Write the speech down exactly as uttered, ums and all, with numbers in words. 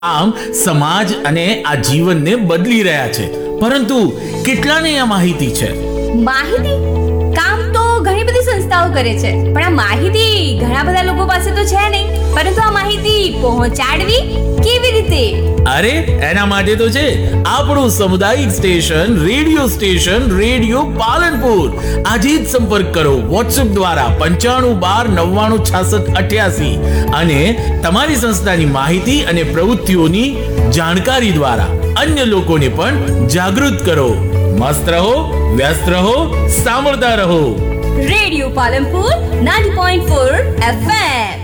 આમ સમાજ અને આ જીવનને બદલી રહ્યા છે, પરંતુ કેટલાને આ માહિતી છે? માહિતી કામ તો ઘણી બધી સંસ્થાઓ કરે છે, પણ આ માહિતી ઘણા બધા લોકો પાસે તો છે નહીં. પરંતુ આ માહિતી પહોંચાડવી કેવી રીતે? અરે એના માટે તો છે આપણું સામુદાયિક station, radio station radio Palanpur. આજે જ સંપર્ક કરો વોટ્સએપ દ્વારા પંચાણું બાર નવ્વાણું છાસઠ અઠ્યાસી અને તમારી સંસ્થાની માહિતી અને પ્રવૃત્તિઓની જાણકારી દ્વારા અન્ય લોકોને પણ જાગૃત કરો. મસ્ત રહો, વ્યસ્ત રહો, સાંભળતા રહો. Radio Palanpur ninety point four F M.